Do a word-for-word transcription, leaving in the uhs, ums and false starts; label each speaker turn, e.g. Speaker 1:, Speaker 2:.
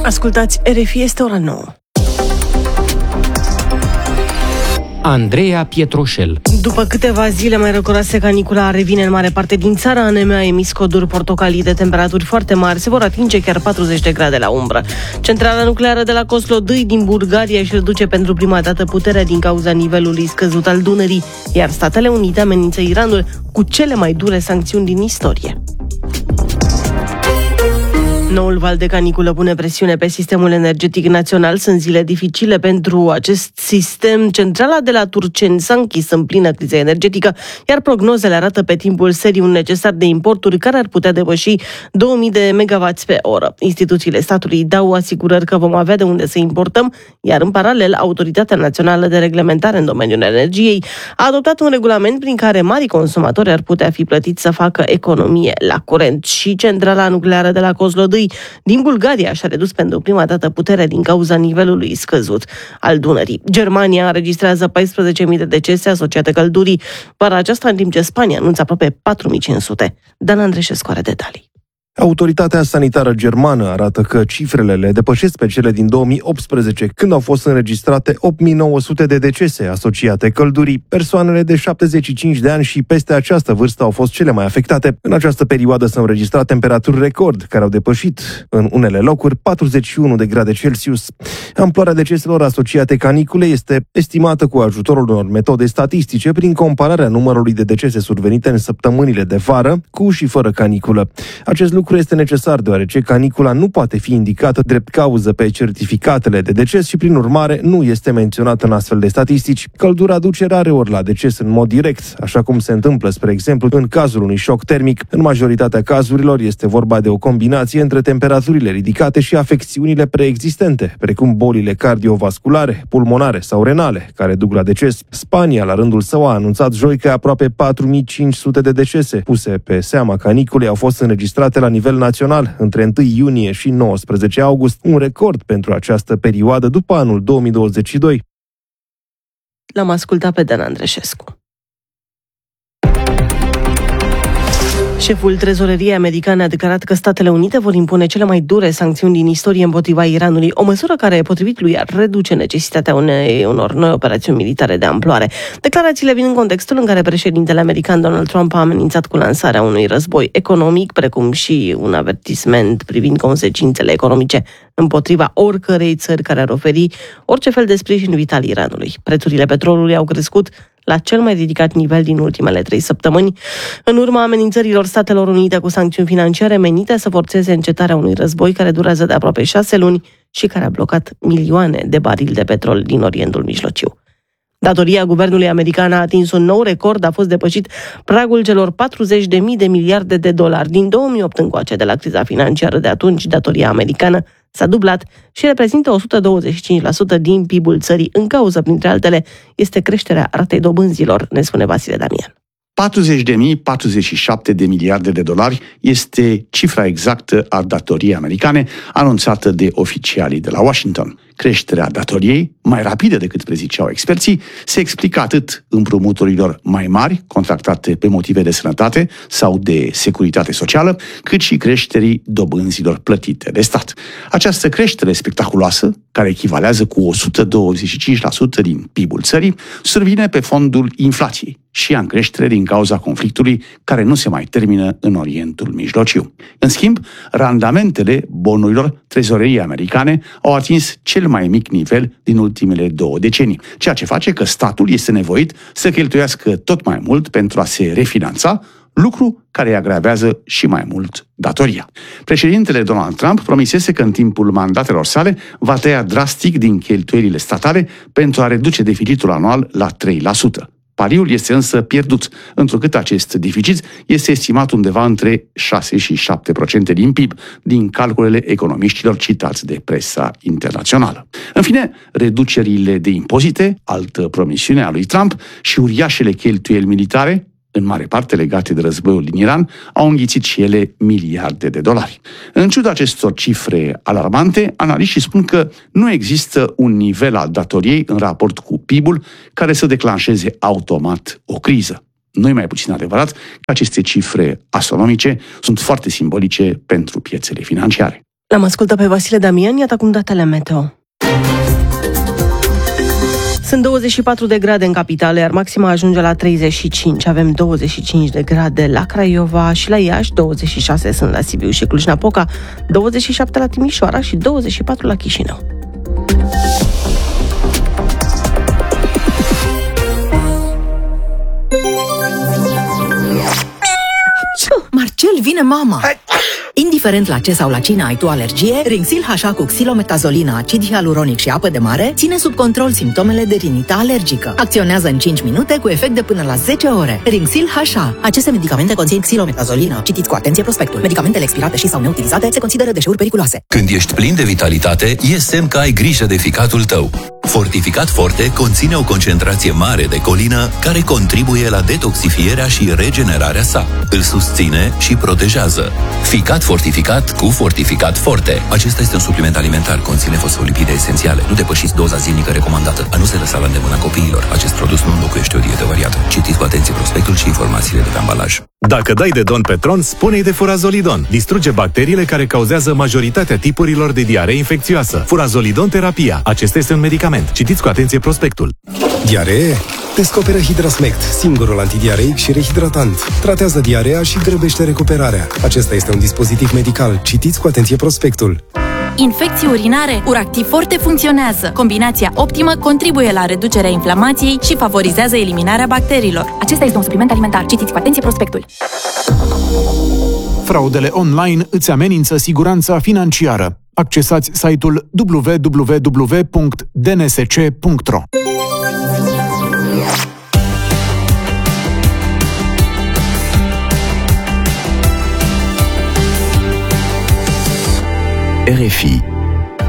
Speaker 1: Ascultați, R F I, este ora nouă.
Speaker 2: Andreea Pietroșel.
Speaker 1: După câteva zile mai răcoroase, canicula revine în mare parte din țară. A N M a emis coduri portocalii de temperaturi foarte mari. Se vor atinge chiar patruzeci de grade la umbră. Centrala nucleară de la Coslodâi din Bulgaria își reduce pentru prima dată puterea din cauza nivelului scăzut al Dunării, iar Statele Unite amenință Iranul cu cele mai dure sancțiuni din istorie. Noul val de caniculă pune presiune pe sistemul energetic național. Sunt zile dificile pentru acest sistem. Centrala de la Turceni s-a închis în plină criză energetică, iar prognozele arată pe timpul serii un necesar de importuri care ar putea depăși două mii de megawatts pe oră. Instituțiile statului dau asigurări că vom avea de unde să importăm, iar în paralel, Autoritatea Națională de Reglementare în domeniul energiei a adoptat un regulament prin care mari consumatori ar putea fi plătiți să facă economie la curent. Și centrala nucleară de la Kozlodâi din Bulgaria și-a redus pentru prima dată puterea din cauza nivelului scăzut al Dunării. Germania înregistrează paisprezece mii de decese asociate căldurii vara aceasta, în timp ce Spania anunță aproape patru mii cinci sute. Dan Andreșescu are detalii.
Speaker 3: Autoritatea sanitară germană arată că cifrele le depășesc pe cele din două mii optsprezece, când au fost înregistrate opt mii nouă sute de decese asociate căldurii. Persoanele de șaptezeci și cinci de ani și peste această vârstă au fost cele mai afectate. În această perioadă s-au înregistrat temperaturi record, care au depășit, în unele locuri, patruzeci și unu de grade Celsius. Amploarea deceselor asociate caniculei este estimată cu ajutorul unor metode statistice prin compararea numărului de decese survenite în săptămânile de vară, cu și fără caniculă. Acest lucru este necesar deoarece canicula nu poate fi indicată drept cauză pe certificatele de deces și, prin urmare, nu este menționată în astfel de statistici. Căldura duce rareori la deces în mod direct, așa cum se întâmplă, spre exemplu, în cazul unui șoc termic. În majoritatea cazurilor este vorba de o combinație între temperaturile ridicate și afecțiunile preexistente, precum bolile cardiovasculare, pulmonare sau renale, care duc la deces. Spania, la rândul său, a anunțat joi că aproape patru mii cinci sute de decese puse pe seama caniculei au fost înregistrate la nivel național între întâi iunie și nouăsprezece august, un record pentru această perioadă după anul două mii douăzeci și doi.
Speaker 1: L-am ascultat pe Dan Andreșescu. Șeful trezoreriei americane a declarat că Statele Unite vor impune cele mai dure sancțiuni din istorie împotriva Iranului, o măsură care, potrivit lui, ar reduce necesitatea unei, unor noi operațiuni militare de amploare. Declarațiile vin în contextul în care președintele american Donald Trump a amenințat cu lansarea unui război economic, precum și un avertisment privind consecințele economice împotriva oricărei țări care ar oferi orice fel de sprijin vital Iranului. Prețurile petrolului au crescut la cel mai ridicat nivel din ultimele trei săptămâni, în urma amenințărilor Statelor Unite cu sancțiuni financiare menite să forțeze încetarea unui război care durează de aproape șase luni și care a blocat milioane de barili de petrol din Orientul Mijlociu. Datoria guvernului american a atins un nou record, a fost depășit pragul celor patruzeci de mii de miliarde de dolari. Din două mii opt încoace, de la criza financiară de atunci, datoria americană s-a dublat și reprezintă o sută douăzeci și cinci la sută din P I B-ul țării. În cauză, printre altele, este creșterea ratei dobânzilor, ne spune Vasile Damian.
Speaker 4: patruzeci de mii patruzeci și șapte de miliarde de dolari este cifra exactă a datoriei americane anunțată de oficialii de la Washington. Creșterea datoriei, mai rapidă decât preziceau experții, se explică atât împrumuturilor mai mari, contractate pe motive de sănătate sau de securitate socială, cât și creșterii dobânzilor plătite de stat. Această creștere spectaculoasă, care echivalează cu o sută douăzeci și cinci la sută din P I B-ul țării, survine pe fondul inflației și ea în creștere din cauza conflictului care nu se mai termină în Orientul Mijlociu. În schimb, randamentele bonurilor trezoreriei americane au atins cel mai mic nivel din ultimele două decenii, ceea ce face că statul este nevoit să cheltuiască tot mai mult pentru a se refinanța, lucru care îi agravează și mai mult datoria. Președintele Donald Trump promisese că în timpul mandatelor sale va tăia drastic din cheltuielile statale pentru a reduce deficitul anual la trei la sută. Pariul este însă pierdut, întrucât acest deficit este estimat undeva între șase și șapte la sută din P I B, din calculele economiștilor citați de presa internațională. În fine, reducerile de impozite, altă promisiune a lui Trump, și uriașele cheltuieli militare, în mare parte legate de războiul din Iran, au înghițit și ele miliarde de dolari. În ciuda acestor cifre alarmante, analiștii spun că nu există un nivel al datoriei în raport cu P I B-ul care să declanșeze automat o criză. Nu e mai puțin adevărat că aceste cifre astronomice sunt foarte simbolice pentru piețele financiare.
Speaker 1: L-am ascultat pe Vasile Damian, iată acum datele meteo. Sunt douăzeci și patru de grade în capitală, iar maxima ajunge la treizeci și cinci. Avem douăzeci și cinci de grade la Craiova și la Iași, douăzeci și șase sunt la Sibiu și Cluj-Napoca, douăzeci și șapte la Timișoara și douăzeci și patru la Chișinău.
Speaker 5: Marcel, vine mama! Indiferent la ce sau la cine ai tu alergie, Rinxil H A cu xilometazolina, acid hialuronic și apă de mare ține sub control simptomele de rinită alergică. Acționează în cinci minute cu efect de până la zece ore. Rinxil H A. Aceste medicamente conțin xilometazolina. Citiți cu atenție prospectul. Medicamentele expirate și sau neutilizate se consideră deșeuri periculoase.
Speaker 6: Când ești plin de vitalitate, e semn că ai grijă de ficatul tău. Fortificat Forte conține o concentrație mare de colină care contribuie la detoxifierea și regenerarea sa. Îl susține și protejează. Ficat fortificat cu Fortificat Forte. Acesta este un supliment alimentar, conține fosfolipide esențiale. Nu depășiți doza zilnică recomandată. A nu se lăsa la îndemâna copiilor. Acest produs nu înlocuiește o dietă variată. Citiți cu atenție prospectul și informațiile de pe ambalaj.
Speaker 7: Dacă dai de don pe tron, spune-i de Furazolidon. Distruge bacteriile care cauzează majoritatea tipurilor de diaree infecțioasă. Furazolidon terapia. Acesta este un medicament. Citiți cu atenție prospectul.
Speaker 8: Diaree? Descoperă Hidrasmect, singurul antidiareic și rehidratant. Tratează diarea și grăbește recuperarea. Acesta este un dispozitiv medical. Citiți cu atenție prospectul.
Speaker 9: Infecții urinare, Uractiv Forte funcționează. Combinația optimă contribuie la reducerea inflamației și favorizează eliminarea bacteriilor.
Speaker 10: Acesta este un supliment alimentar. Citiți cu atenție prospectul.
Speaker 11: Fraudele online îți amenință siguranța financiară. Accesați site-ul w w w punct d n s c punct r o.
Speaker 6: R F I